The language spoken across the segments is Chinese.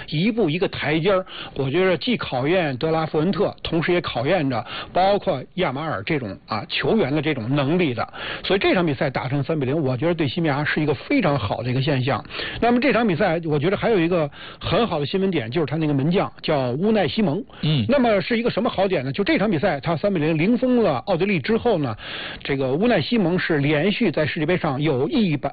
一步一个台阶儿，我觉得既考验德拉富恩特，同时也考验着包括亚马尔这种球员的这种能力的。所以这场比赛打成3-0，我觉得对西班牙是一个非常好的一个现象。那么这场比赛，我觉得还有一个很好的新闻点，就是他那个门将叫乌奈西蒙。那么是一个什么好点呢？就这场比赛，他3-0零封了奥地利之后呢，这个乌奈西蒙是连续在世界杯上有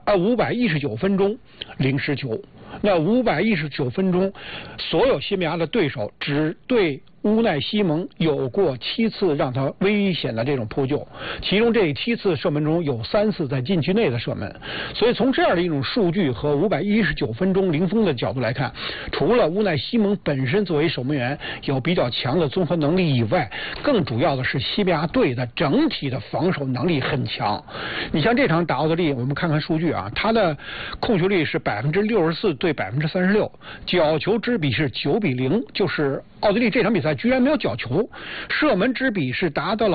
519分钟零失球。那519分钟，所有西班牙的对手只对乌奈西蒙有过7次让他危险的这种扑救，其中这7次射门中有3次在禁区内的射门。所以从这样的一种数据和519分钟零封的角度来看，除了乌奈西蒙本身作为守门员有比较强的综合能力以外，更主要的是西班牙队的整体的防守能力很强。你像这场打奥地利，我们看看数据啊，他的控球率是64%对36%，角球之比是9-0，就是奥地利这场比赛居然没有角球，射门之比是达到了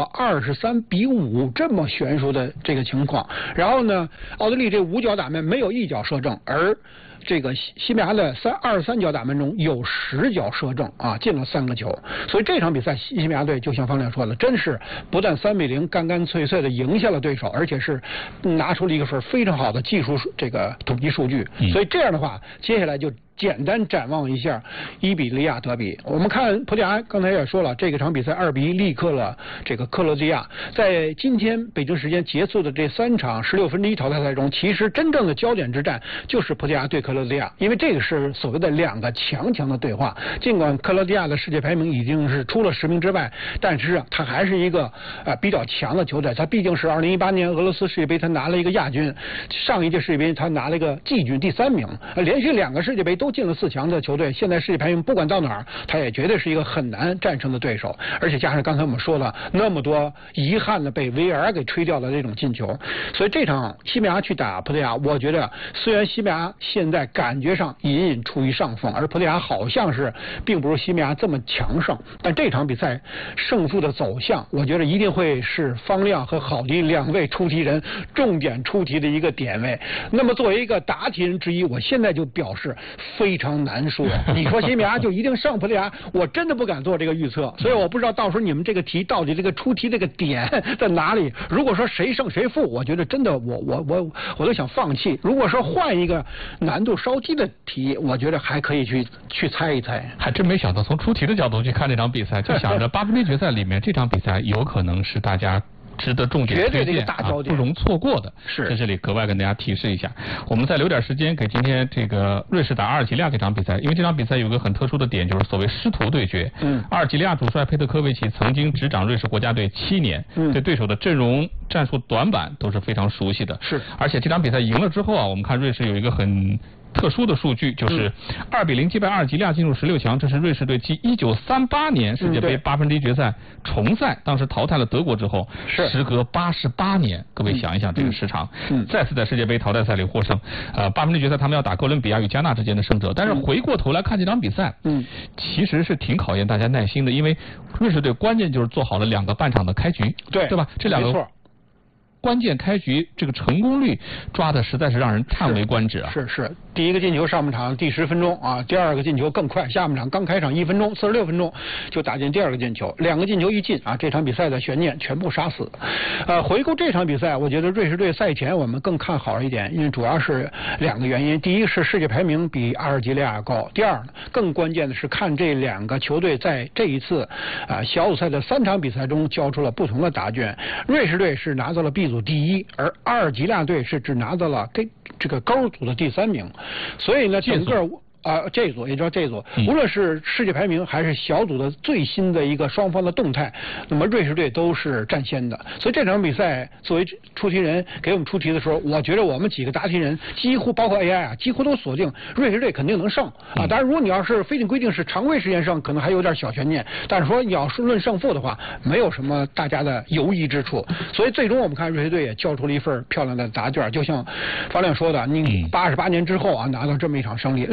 23-5，这么悬殊的这个情况。然后呢，奥地利这5脚打门没有1脚射正，而这个西班牙的23脚打门中有10脚射正进了3个球。所以这场比赛西班牙队就像方亮说的，真是不但3-0干干脆脆的赢下了对手，而且是拿出了一个份非常好的技术这个统计数据。所以这样的话，接下来就简单展望一下伊比利亚德比。我们看葡萄牙刚才也说了，这个场比赛2-1力克了这个克罗地亚。在今天北京时间结束的这3场16分之一淘汰赛中，其实真正的焦点之战就是葡萄牙对克罗地亚，因为这个是所谓的2个强的对话。尽管克罗地亚的世界排名已经是出了10名之外，但是它还是一个比较强的球队。它毕竟是2018年俄罗斯世界杯它拿了一个亚军，上一届世界杯它拿了一个季军第3名，连续2个世界杯都进了4强的球队，现在世界排名不管到哪儿，他也绝对是一个很难战胜的对手。而且加上刚才我们说了那么多遗憾的被 VAR 给吹掉的这种进球，所以这场西班牙去打葡萄牙，我觉得虽然西班牙现在感觉上隐隐处于上风，而葡萄牙好像是并不如西班牙这么强盛，但这场比赛胜负的走向，我觉得一定会是方亮和郝迪2位出题人重点出题的一个点位。那么作为一个答题人之一，我现在就表示非常难说。你说西班牙就一定胜葡萄牙，我真的不敢做这个预测。所以我不知道到时候你们这个题到底这个出题这个点在哪里。如果说谁胜谁负，我觉得真的我都想放弃。如果说换一个难度稍低的题，我觉得还可以去猜一猜。 还真没想到从出题的角度去看这场比赛，就想着8分之一决赛里面这场比赛有可能是大家值得重点推荐不容错过的。 是， 在这里格外跟大家提示一下。我们再留点时间给今天这个瑞士打阿尔及利亚这场比赛，因为这场比赛有个很特殊的点，就是所谓师徒对决。阿尔及利亚主帅佩特科维奇曾经执掌瑞士国家队7年，对对手的阵容、战术短板都是非常熟悉的。 是， 而且这场比赛赢了之后我们看瑞士有一个很特殊的数据，就是2-0击败阿尔及利亚进入16强，这是瑞士队继1938年世界杯8分之一决赛重赛，当时淘汰了德国之后，时隔88年，各位想一想这个时长，再次在世界杯淘汰赛里获胜。8分之一决赛他们要打哥伦比亚与加纳之间的胜者，但是回过头来看这场比赛，其实是挺考验大家耐心的，因为瑞士队关键就是做好了2个半场的开局，对吧？这2个关键开局这个成功率抓的实在是让人叹为观止啊！ 是，第一个进球上半场第10分钟第二个进球更快，下半场刚开场1分钟46分钟就打进第2个进球，2个进球一进这场比赛的悬念全部杀死。回顾这场比赛，我觉得瑞士队赛前我们更看好一点，因为主要是2个原因，第一个是世界排名比阿尔及利亚高，第二更关键的是看这2个球队在这一次小组赛的3场比赛中交出了不同的答卷。瑞士队是拿到了 B 组第1，而阿尔及利亚队是只拿到了这个勾组的第3名，所以呢，整个这一组也知道这一组，无论是世界排名还是小组的最新的一个双方的动态，那么瑞士队都是占先的。所以这场比赛作为出题人给我们出题的时候，我觉得我们几个答题人几乎包括 AI 几乎都锁定瑞士队肯定能胜当然如果你要是非定规定是常规时间胜，可能还有点小悬念，但是说你要是论胜负的话，没有什么大家的犹疑之处。所以最终我们看瑞士队也交出了一份漂亮的答卷，就像方亮说的，你88年之后拿到这么一场胜利。另外还有一个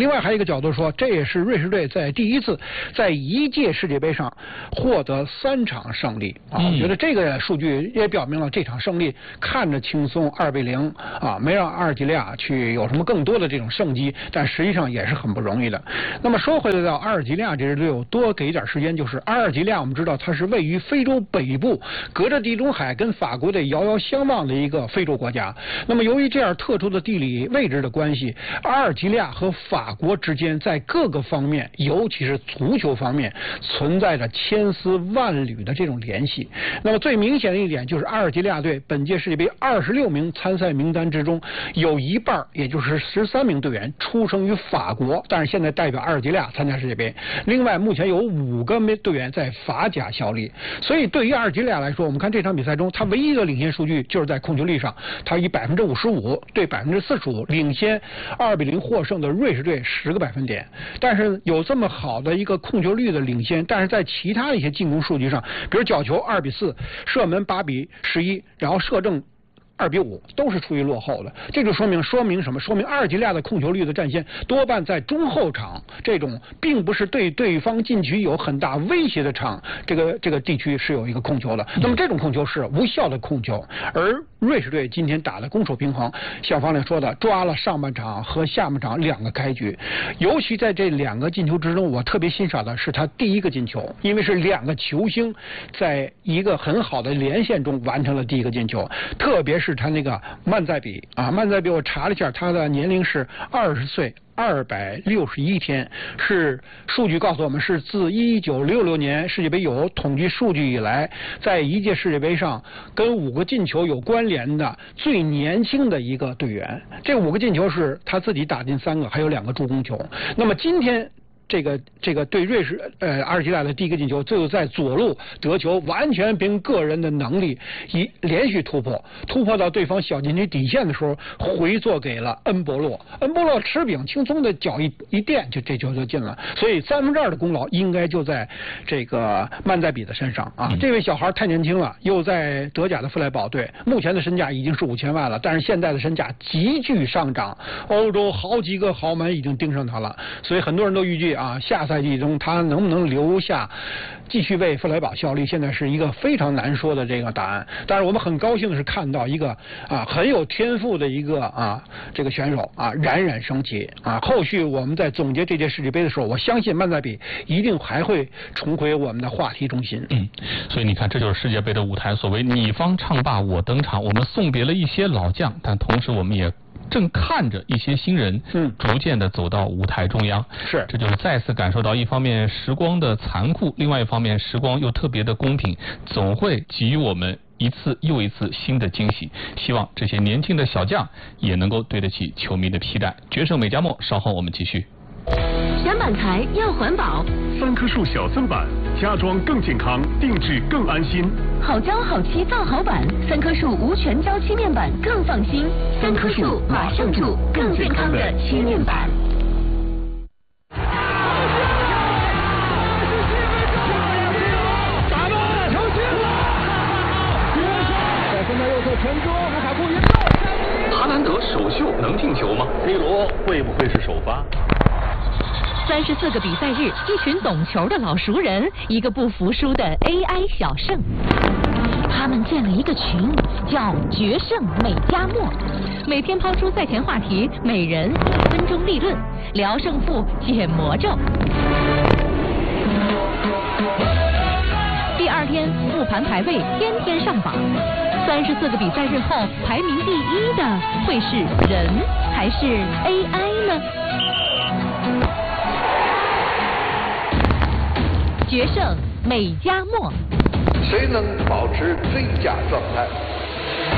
个角度说，这也是瑞士队在第一次在一届世界杯上获得3场胜利啊。我觉得这个数据也表明了这场胜利看着轻松2-0啊，没让阿尔及利亚去有什么更多的这种胜机，但实际上也是很不容易的。那么说回来到阿尔及利亚这支队伍，多给一点时间，就是阿尔及利亚我们知道它是位于非洲北部，隔着地中海跟法国的遥遥相望的一个非洲国家。那么由于这样特殊的地理位置的关系，阿尔及利亚和法国之间在各个方面，尤其是足球方面，存在着千丝万缕的这种联系。那么最明显的一点就是阿尔及利亚队本届世界杯26名参赛名单之中，有一半也就是13名队员出生于法国，但是现在代表阿尔及利亚参加世界杯。另外目前有5个队员在法甲效力，所以对于阿尔及利亚来说，我们看这场比赛中，他唯一的领先数据就是在控球率上，他以55%对45%领先2-0获胜的瑞士队10个百分点。但是有这么好的一个控球率的领先，但是在其他的一些进攻数据上，比如角球2-4，射门8-11，然后射正2-5，都是处于落后的。这就说明什么？说明阿尔及利亚的控球率的占先多半在中后场这种并不是对对方禁区有很大威胁的场，这个地区是有一个控球的。那么这种控球是无效的控球，而瑞士队今天打的攻守平衡，像方亮说的，抓了上半场和下半场2个开局，尤其在这2个进球之中，我特别欣赏的是他第一个进球，因为是2个球星在一个很好的连线中完成了第一个进球，特别是他那个曼塞比啊，曼塞比我查了一下，他的年龄是20岁261天，是数据告诉我们是自1966年世界杯有统计数据以来，在一届世界杯上跟5个进球有关联的最年轻的一个队员。这5个进球是他自己打进3个，还有2个助攻球。那么今天这个对瑞士阿尔及利亚的第一个进球，最后在左路得球，完全凭个人的能力连续突破到对方小禁区底线的时候，回做给了恩波洛吃饼轻松的脚一垫，这球就进了。所以2/3的功劳应该就在这个曼塞比的身上啊。这位小孩太年轻了，又在德甲的弗莱堡队，目前的身价已经是5000万了，但是现在的身价急剧上涨，欧洲好几个豪门已经盯上他了，所以很多人都预计下赛季中他能不能留下继续为弗莱堡效力，现在是一个非常难说的这个答案。但是我们很高兴的是看到一个很有天赋的一个这个选手冉冉升起后续我们在总结这届世界杯的时候，我相信曼塞比一定还会重回我们的话题中心。 所以你看，这就是世界杯的舞台，所谓你方唱罢我登场，我们送别了一些老将，但同时我们也正看着一些新人逐渐的走到舞台中央。 是， 这就是再次感受到一方面时光的残酷，另外一方面时光又特别的公平，总会给予我们一次又一次新的惊喜。希望这些年轻的小将也能够对得起球迷的期待。决胜美加墨，稍后我们继续。 选板材要环保 ，3棵树小增板，家装更健康，定制更安心。 好胶好漆造好板，3棵树无全胶漆面板更放心。3棵树马上住更健康的漆面板。 打中了，球进了！在分在右侧传中，卢卡库一射。 哈兰德首秀能进球吗 ？C 罗会不会是首发 ？34个比赛日，一群懂球的老熟人，一个不服输的 AI 小胜。他们建了一个群，叫决胜美加墨，每天抛出赛前话题，每人1分钟立论，聊胜负，解魔咒。第2天复盘排位，天天上榜。34个比赛日后，排名第1的会是人还是 AI 呢？决胜美加墨， 谁能保持最佳状态？